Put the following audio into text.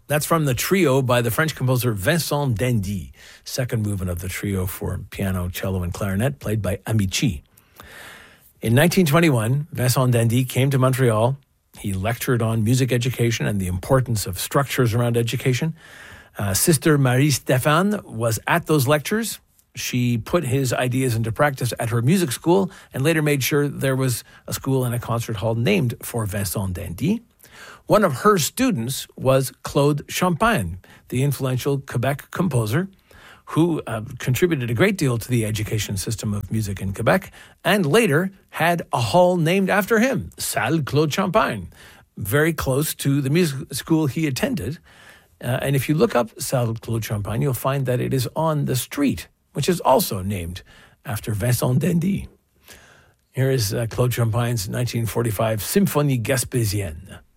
That's from the trio by the French composer Vincent d'Indy, second movement of the trio for piano, cello, and clarinet, played by Amici. In 1921, Vincent d'Indy came to Montreal. He lectured on music education and the importance of structures around education. Sister Marie Stéphane was at those lectures. She put his ideas into practice at her music school and later made sure there was a school and a concert hall named for Vincent d'Indy. One of her students was Claude Champagne, the influential Quebec composer who contributed a great deal to the education system of music in Quebec and later had a hall named after him, Salle Claude Champagne, very close to the music school he attended. And if you look up Salle Claude Champagne, you'll find that it is on the street, which is also named after Vincent d'Indy. Here is Claude Champagne's 1945 Symphonie Gaspésienne.